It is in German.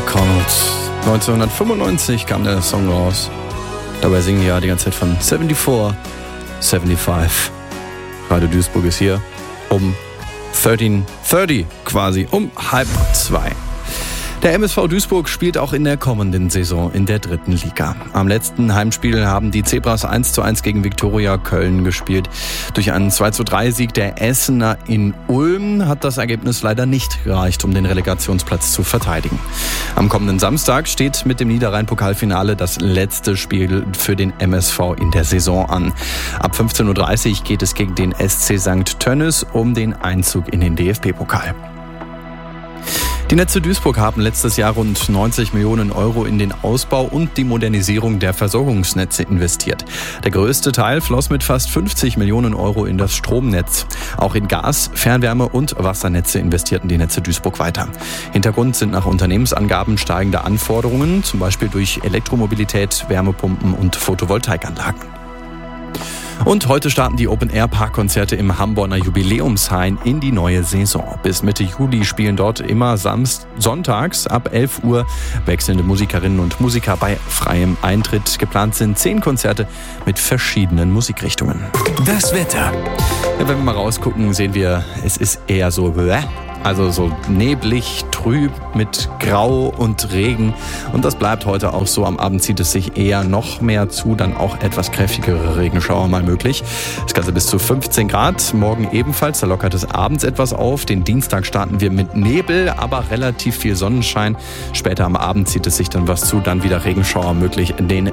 McConnell. 1995 kam der Song raus. Dabei singen die ja die ganze Zeit von 74, 75. Radio Duisburg ist hier um 13:30 quasi, um 1:30. Der MSV Duisburg spielt auch in der kommenden Saison in der 3. Liga. Am letzten Heimspiel haben die Zebras 1:1 gegen Viktoria Köln gespielt. Durch einen 2:3-Sieg der Essener in Ulm hat das Ergebnis leider nicht gereicht, um den Relegationsplatz zu verteidigen. Am kommenden Samstag steht mit dem Niederrhein-Pokalfinale das letzte Spiel für den MSV in der Saison an. Ab 15:30 Uhr geht es gegen den SC St. Tönnis um den Einzug in den DFB-Pokal. Die Netze Duisburg haben letztes Jahr rund 90 Millionen Euro in den Ausbau und die Modernisierung der Versorgungsnetze investiert. Der größte Teil floss mit fast 50 Millionen Euro in das Stromnetz. Auch in Gas-, Fernwärme- und Wassernetze investierten die Netze Duisburg weiter. Hintergrund sind nach Unternehmensangaben steigende Anforderungen, zum Beispiel durch Elektromobilität, Wärmepumpen und Photovoltaikanlagen. Und heute starten die Open-Air-Parkkonzerte im Hamborner Jubiläumshain in die neue Saison. Bis Mitte Juli spielen dort immer sonntags ab 11 Uhr wechselnde Musikerinnen und Musiker bei freiem Eintritt. Geplant sind 10 Konzerte mit verschiedenen Musikrichtungen. Das Wetter. Ja, wenn wir mal rausgucken, sehen wir, es ist eher so also so neblig, trüb mit Grau und Regen. Und das bleibt heute auch so. Am Abend zieht es sich eher noch mehr zu, dann auch etwas kräftigere Regenschauer mal möglich. Das Ganze bis zu 15 Grad. Morgen ebenfalls, da lockert es abends etwas auf. Den Dienstag starten wir mit Nebel, aber relativ viel Sonnenschein. Später am Abend zieht es sich dann was zu, dann wieder Regenschauer möglich. Den